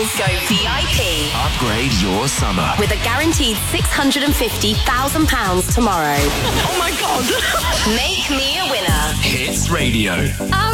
Go VIP. Upgrade your summer. With a guaranteed £650,000 tomorrow. Oh my God. Make me a winner. Hits Radio. All